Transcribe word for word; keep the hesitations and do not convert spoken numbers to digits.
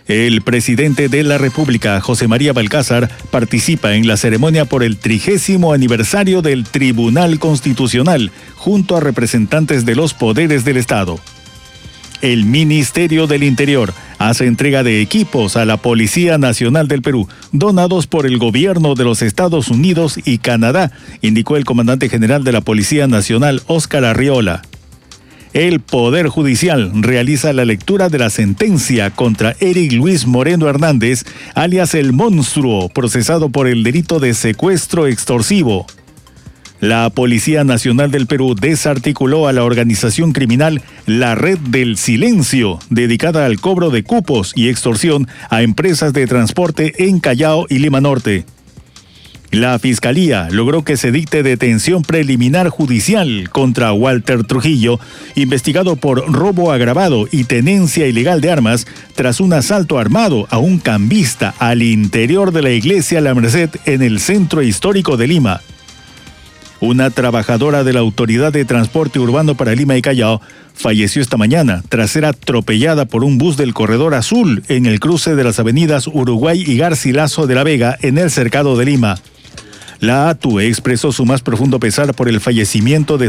El presidente de la República, José María Balcázar, participa en la ceremonia por el trigésimo aniversario del Tribunal Constitucional, junto a representantes de los poderes del Estado. El Ministerio del Interior hace entrega de equipos a la Policía Nacional del Perú, donados por el gobierno de los Estados Unidos y Canadá, indicó el comandante general de la Policía Nacional, Óscar Arriola. El Poder Judicial realiza la lectura de la sentencia contra Eric Luis Moreno Hernández, alias El Monstruo, procesado por el delito de secuestro extorsivo. La Policía Nacional del Perú desarticuló a la organización criminal La Red del Silencio, dedicada al cobro de cupos y extorsión a empresas de transporte en Callao y Lima Norte. La Fiscalía logró que se dicte detención preliminar judicial contra Walter Trujillo, investigado por robo agravado y tenencia ilegal de armas, tras un asalto armado a un cambista al interior de la iglesia La Merced en el centro histórico de Lima. Una trabajadora de la Autoridad de Transporte Urbano para Lima y Callao falleció esta mañana tras ser atropellada por un bus del Corredor Azul en el cruce de las avenidas Uruguay y Garcilaso de la Vega en el cercado de Lima. La A T U expresó su más profundo pesar por el fallecimiento de